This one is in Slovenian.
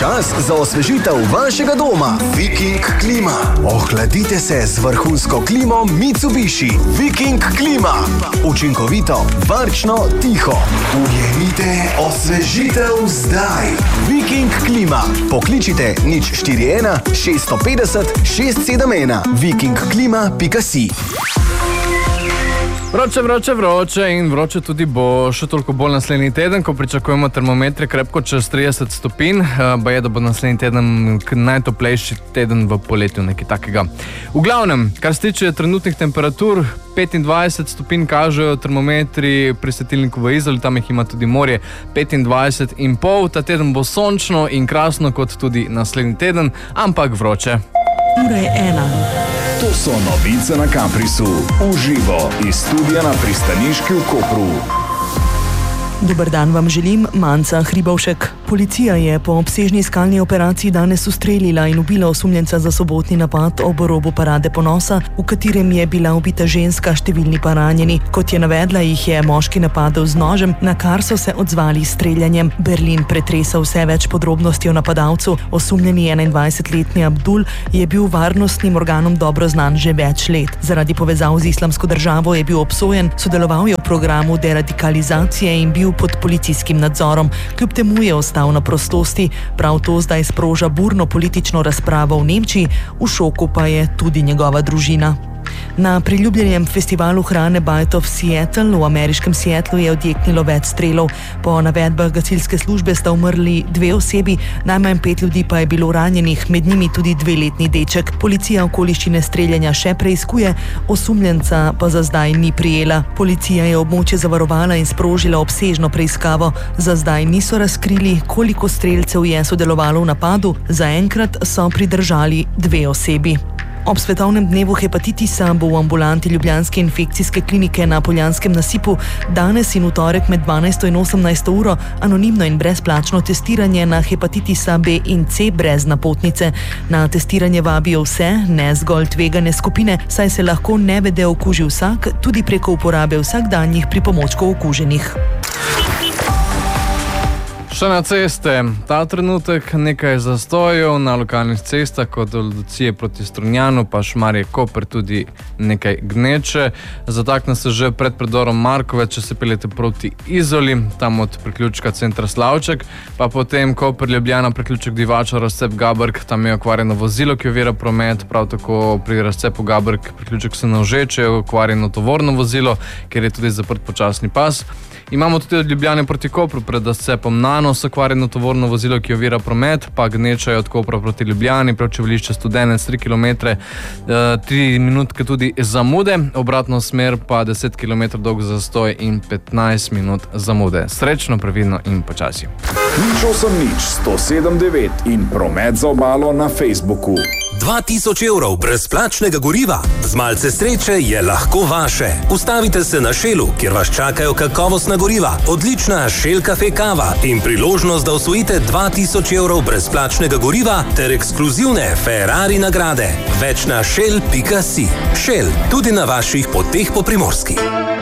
Čas za osvežitev vašega doma. Viking klima. Ohladite se z vrhunsko klimo Mitsubishi. Viking klima. Učinkovito, varčno, tiho. Ujemite osvežitev zdaj. Viking klima. Pokličite 041 650 671. vikingklima.si. Vroče in vroče tudi bo še toliko bolj naslednji teden, ko pričakujemo termometre krepko čez 30 stopinj. Baje, da bo naslednji teden najtoplejši teden v poletju, nekaj takega. V glavnem, kar se tiče trenutnih temperatur, 25 stopinj kažejo termometri pri svetilniku v Izoli, tam jih ima tudi morje, 25,5. Ta teden bo sončno in krasno kot tudi naslednji teden, ampak vroče. Ura je 1. To so novice na Caprisu. Uživo iz studia na Pristaniški v Kopru. Dober dan vam želim, Manca Hribovšek. Policija je po obsežni iskalni operaciji danes ustrelila in ubila osumljenca za sobotni napad ob robu Parade ponosa, v katerem je bila ubita ženska, številni pa ranjeni. Kot je navedla, jih je moški napadel z nožem, na kar so se odzvali s streljanjem. Berlin pretresa vse več podrobnosti o napadalcu. Osumljeni 21-letni Abdul je bil varnostnim organom dobro znan že več let. Zaradi povezav z Islamsko državo je bil obsojen, sodeloval je v programu deradikalizacije in bil pod policijskim nadzorom. Kljub temu je ostal na prostosti. Prav to zdaj sproža burno politično razpravo v Nemčiji, v šoku pa je tudi njegova družina. Na priljubljenem festivalu hrane Bite of Seattle v ameriškem Seattlu je odjeknilo več strelov. Po navedbah gasilske službe sta umrli 2 osebi, najmanj 5 ljudi pa je bilo ranjenih, med njimi tudi 2-letni deček. Policija okoliščine streljanja še preiskuje, osumljenca pa za zdaj ni prijela. Policija je območje zavarovala in sprožila obsežno preiskavo. Za zdaj niso razkrili, koliko strelcev je sodelovalo v napadu, zaenkrat so pridržali 2 osebi. Ob svetovnem dnevu hepatitisa bo v ambulanti ljubljanske infekcijske klinike na Poljanskem nasipu danes in v torek med 12 in 18 uro anonimno in brezplačno testiranje na hepatitisa B in C brez napotnice. Na testiranje vabijo vse, ne zgolj tvegane skupine, saj se lahko nevede okuži vsak, tudi preko uporabe vsakdanjih pripomočkov okuženih. Še na ceste. Ta trenutek nekaj zastojev na lokalnih cestah, kot od Lucije proti Strunjanu, pa Šmarje-Koper tudi nekaj gneče. Zatakne se že pred predorom Markove, če se peljete proti Izoli, tam od priključka centra Slavček, pa potem Koper-Ljubljana, priključek Divača, razcep Gabrk, tam je okvarjeno vozilo, ki ovira promet, prav tako pri razcepu Gabrk, priključek Senožeče, je okvarjeno tovorno vozilo, kjer je tudi zaprt počasni pas. Imamo tudi od Ljubljane proti Kopru pred razcepom Nanos okvarjeno tovorno vozilo, ki ovira promet, pa gneča je od Kopra proti Ljubljani, prečevališče Studenec 3 km, 3 minutke tudi zamude, obratno smer pa 10 km dolg zastoj in 15 minut zamude. Srečno, previdno in počasi. 107,9 in promet za obalo na Facebooku. 2000 evrov brezplačnega goriva. Z malce sreče je lahko vaše. Ustavite se na Shellu, kjer vas čakajo kakovostna goriva, odlična Shell Cafe kava in priložnost, da osvojite 2000 evrov brezplačnega goriva ter ekskluzivne Ferrari nagrade. Več na shell.si. Shell, tudi na vaših poteh po Primorski.